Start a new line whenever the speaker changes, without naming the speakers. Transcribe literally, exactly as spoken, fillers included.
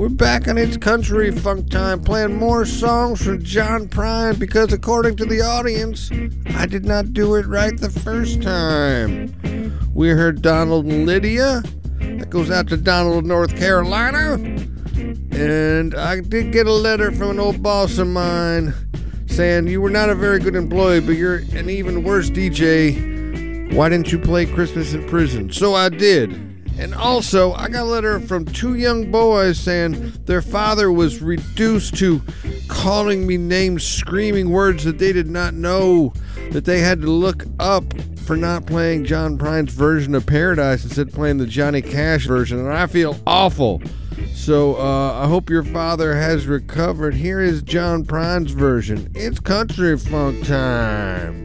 We're back on It's Country Funk Time, playing more songs from John Prine because according to the audience, I did not do it right the first time. We heard Donald and Lydia. That goes out to Donald, North Carolina. And I did get a letter from an old boss of mine saying, you were not a very good employee, but you're an even worse D J. Why didn't you play Christmas in Prison? So I did. And also, I got a letter from two young boys saying their father was reduced to calling me names, screaming words that they did not know, that they had to look up for not playing John Prine's version of Paradise instead of playing the Johnny Cash version, and I feel awful. So uh, I hope your father has recovered. Here is John Prine's version. It's Country Funk Time.